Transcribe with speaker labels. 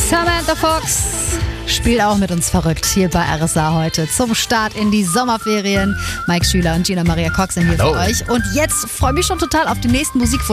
Speaker 1: Samantha Fox spielt auch mit uns verrückt hier bei RSA heute zum Start in die Sommerferien. Mike Schüler und Gina Maria Cox sind hier für euch. Und jetzt freue ich mich schon total auf den nächsten Musikwunsch.